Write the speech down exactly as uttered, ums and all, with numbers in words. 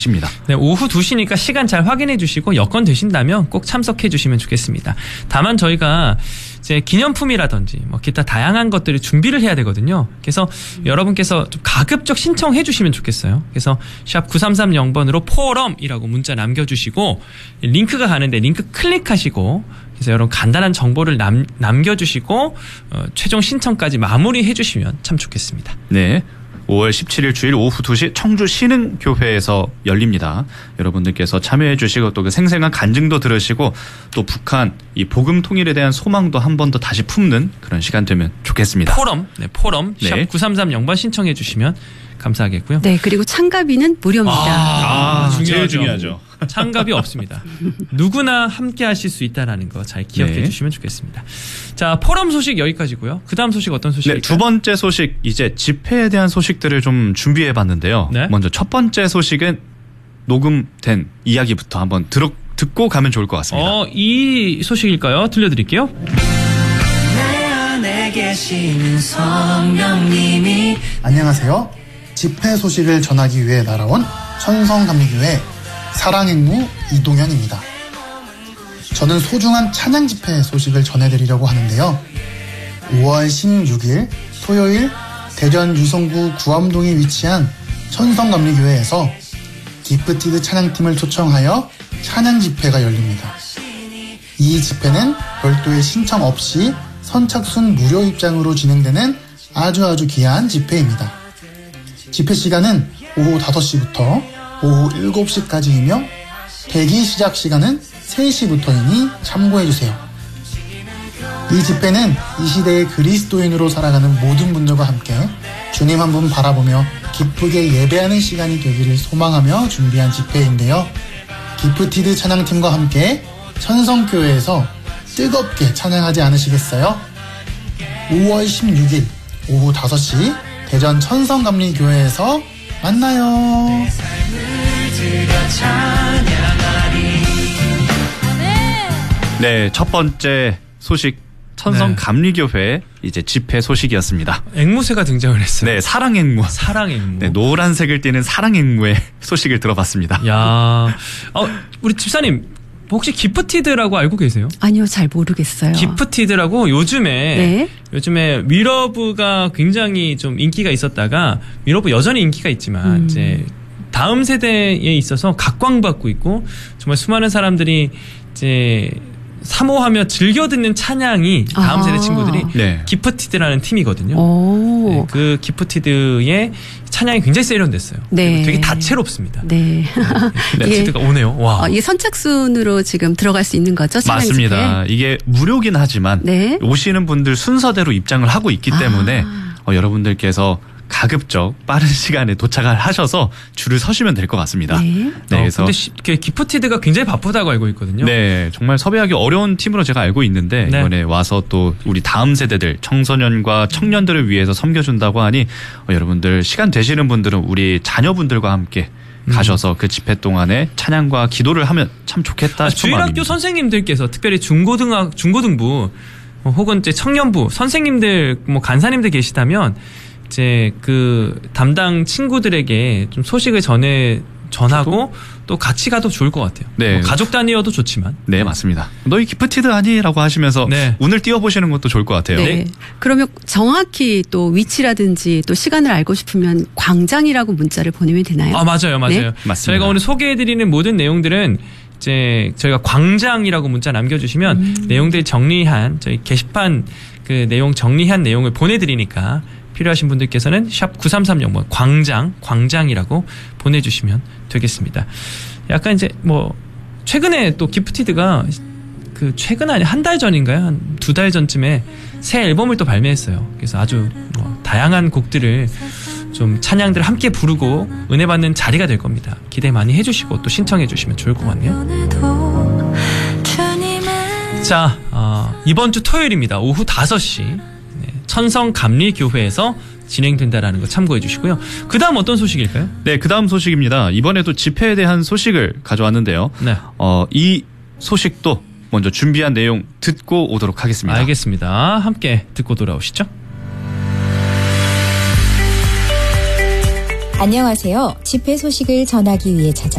입니다. 네, 오후 두 시니까 시간 잘 확인해 주시고 여건 되신다면 꼭 참석해 주시면 좋겠습니다. 다만 저희가 이제 기념품이라든지 뭐 기타 다양한 것들을 준비를 해야 되거든요. 그래서 음. 여러분께서 좀 가급적 신청해 주시면 좋겠어요. 그래서 샵 구삼삼영 번으로 포럼이라고 문자 남겨주시고 링크가 가는데 링크 클릭하시고 그래서 여러분 간단한 정보를 남, 남겨주시고 어, 최종 신청까지 마무리해 주시면 참 좋겠습니다. 네. 오월 십칠일 주일 오후 두 시 청주 신흥교회에서 열립니다. 여러분들께서 참여해 주시고 또 그 생생한 간증도 들으시고 또 북한 이 복음 통일에 대한 소망도 한 번 더 다시 품는 그런 시간 되면 좋겠습니다. 포럼, 네, 포럼 네. 샵 구삼삼영 번 신청해 주시면 감사하겠고요. 네, 그리고 참가비는 무료입니다. 아, 아 중요하죠. 제일 중요하죠. 참가비 없습니다. 누구나 함께 하실 수 있다는 거 잘 기억해 네. 주시면 좋겠습니다. 자, 포럼 소식 여기까지고요. 그 다음 소식 어떤 소식일까요? 네, 두 번째 소식 이제 집회에 대한 소식들을 좀 준비해 봤는데요. 네? 먼저 첫 번째 소식은 녹음된 이야기부터 한번 들어, 듣고 가면 좋을 것 같습니다. 어, 이 소식일까요? 들려드릴게요. 내 안에 계시는 성령님이 안녕하세요. 집회 소식을 전하기 위해 날아온 천성감리교회 사랑행무 이동현입니다. 저는 소중한 찬양 집회 소식을 전해드리려고 하는데요. 오월 십육일 토요일 대전 유성구 구암동에 위치한 천성감리교회에서 기프티드 찬양팀을 초청하여 찬양 집회가 열립니다. 이 집회는 별도의 신청 없이 선착순 무료 입장으로 진행되는 아주 아주 귀한 집회입니다. 집회 시간은 오후 다섯 시부터 오후 일곱 시까지이며 대기 시작 시간은 세 시부터이니 참고해주세요. 이 집회는 이 시대의 그리스도인으로 살아가는 모든 분들과 함께 주님 한 분 바라보며 기쁘게 예배하는 시간이 되기를 소망하며 준비한 집회인데요. 기프티드 찬양팀과 함께 천성교회에서 뜨겁게 찬양하지 않으시겠어요? 오월 십육일 오후 다섯 시 대전 천성감리교회에서 만나요. 네, 첫 번째 소식 천성감리교회 네. 이제 집회 소식이었습니다. 앵무새가 등장을 했어요. 네, 사랑앵무. 사랑앵무. 네, 노란색을 띠는 사랑앵무의 소식을 들어봤습니다. 야, 어, 우리 집사님 혹시 기프티드라고 알고 계세요? 아니요, 잘 모르겠어요. 기프티드라고 요즘에 네. 요즘에 위러브가 굉장히 좀 인기가 있었다가 위러브 여전히 인기가 있지만 음. 이제 다음 세대에 있어서 각광받고 있고 정말 수많은 사람들이 이제 사모하며 즐겨 듣는 찬양이 다음 아. 세대 친구들이 네. 기프티드라는 팀이거든요. 네, 그 기프티드의 찬양이 굉장히 세련됐어요. 네. 되게 다채롭습니다. 네. 기프티드가 오네요. 와. 어, 이게 선착순으로 지금 들어갈 수 있는 거죠? 맞습니다. 집회? 이게 무료긴 하지만 네. 오시는 분들 순서대로 입장을 하고 있기 때문에 아. 어, 여러분들께서 가급적 빠른 시간에 도착을 하셔서 줄을 서시면 될 것 같습니다. 네. 네, 그래서 어, 근데 기프티드가 굉장히 바쁘다고 알고 있거든요. 네, 정말 섭외하기 어려운 팀으로 제가 알고 있는데 네. 이번에 와서 또 우리 다음 세대들 청소년과 청년들을 위해서 섬겨준다고 하니 어, 여러분들 시간 되시는 분들은 우리 자녀분들과 함께 음. 가셔서 그 집회 동안에 찬양과 기도를 하면 참 좋겠다 싶은 주일학교 마음입니다. 선생님들께서 특별히 중고등학 중고등부 혹은 이제 청년부 선생님들 뭐 간사님들 계시다면. 이제 그 담당 친구들에게 좀 소식을 전해 전하고 또 같이 가도 좋을 것 같아요. 네. 뭐 가족 단위여도 좋지만. 네, 맞습니다. 너희 기프티드 아니라고 하시면서 네. 운을 띄워보시는 것도 좋을 것 같아요. 네. 네. 그러면 정확히 또 위치라든지 또 시간을 알고 싶으면 광장이라고 문자를 보내면 되나요? 아, 맞아요. 맞아요. 네? 맞습니다. 저희가 오늘 소개해드리는 모든 내용들은 이제 저희가 광장이라고 문자 남겨주시면 음. 내용들 정리한 저희 게시판 그 내용 정리한 내용을 보내드리니까 필요하신 분들께서는 샵 구삼삼영 번 광장, 광장이라고 보내주시면 되겠습니다. 약간 이제 뭐 최근에 또 기프티드가 그 최근 아니 한 달 전인가요? 한 두 달 전쯤에 새 앨범을 또 발매했어요. 그래서 아주 뭐 다양한 곡들을 좀 찬양들 함께 부르고 은혜 받는 자리가 될 겁니다. 기대 많이 해주시고 또 신청해 주시면 좋을 것 같네요. 자, 어, 이번 주 토요일입니다. 오후 다섯 시. 천성감리교회에서 진행된다라는 거 참고해 주시고요. 그 다음 어떤 소식일까요? 네, 그 다음 소식입니다. 이번에도 집회에 대한 소식을 가져왔는데요. 네. 어, 이 소식도 먼저 준비한 내용 듣고 오도록 하겠습니다. 알겠습니다. 함께 듣고 돌아오시죠. 안녕하세요. 집회 소식을 전하기 위해 찾아